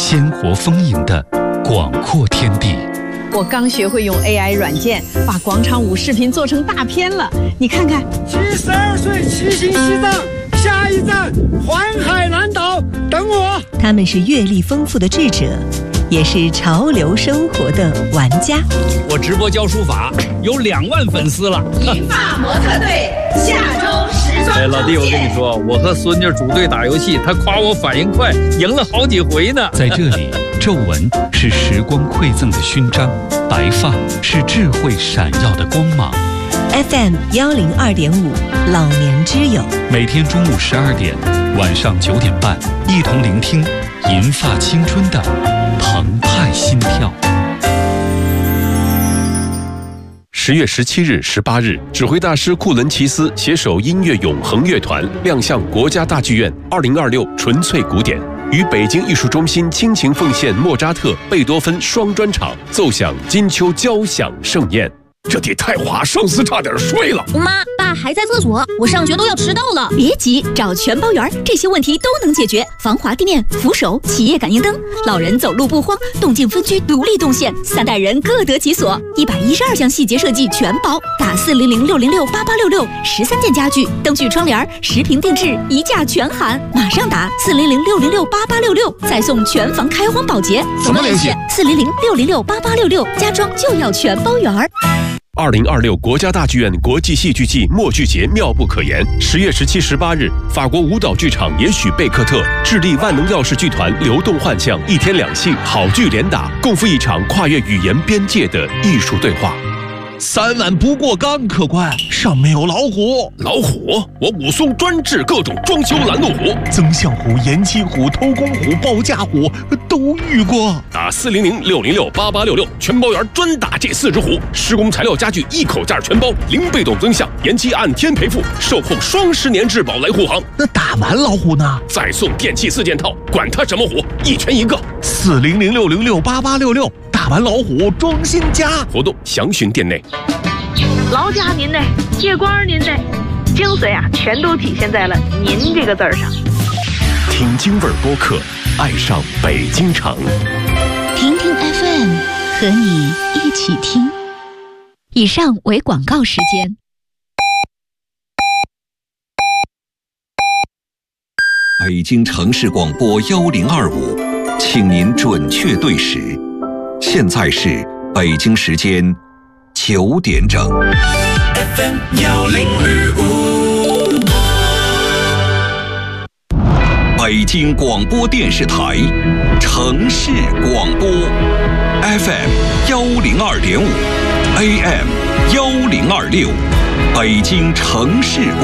鲜活丰盈的广阔天地。 我刚学会用 AI 软件，把广场舞视频做成大片了。你看看 ，72岁骑行西藏，下一站环海南岛，等我。 他们是阅历丰富的智者，也是潮流生活的玩家。 我直播教书法，有2万粉丝了。 银发模特队下周时装。 老弟，我跟你说，我和孙女组队打游戏，她夸我反应快，赢了好几回呢。 在这里，皱纹是时光馈赠的勋章，白发是智慧闪耀的光芒。 FM 102.5，老年之友。 每天中午12点，晚上9点半，一同聆听银发青春的澎湃心跳。 10月17日、18日，指挥大师库伦齐斯携手音乐永恒乐团亮相国家大剧院2026纯粹古典，于北京艺术中心倾情奉献莫扎特、贝多芬双专场，奏响金秋交响盛宴。这地太滑，上司差点睡了。 妈，爸还在厕所，我上学都要迟到了。别急，找全包园，这些问题都能解决。防滑地面、扶手、企业感应灯，老人走路不慌，动静分区独立动线，3代人各得其所。112项细节设计全包，打400-606-8866，13件家具、灯具、窗帘，10平定制，1价全含。马上打400-606-8866，再送全房开荒保洁。 怎么联系 ？400-606-8866，家装就要全包园。 2026国家大剧院国际戏剧季默剧节妙不可言。10月17、18日，法国舞蹈剧场也许贝克特、智利万能钥匙剧团流动幻象1天2戏好剧连打，共赴一场跨越语言边界的艺术对话。 3万不过岗，客官，上面有老虎。 老虎？我武松专治各种装修拦路虎， 增相虎、延期虎、偷工虎、报价虎都遇过。 打400-606-8866，全包园专打这4只虎。施工材料家具一口价全包，0被动增项，延期按天赔付，售后双10年质保来护航。 那打完老虎呢？ 再送电器4件套，管它什么虎，一拳一个。 400-606-8866，打完老虎装新家。 活动详询店内。 劳驾您的，借光您的，精髓啊，全都体现在了“您”这个字儿上。 听京味儿播客，爱上北京城。 听听 FM， 和你一起听。以上为广告时间。 北京城市广播1025，请您准确对时。现在是北京时间9点整。 FM 1025， 北京广播电视台城市广播 FM 102.5 AM 1026，北京城市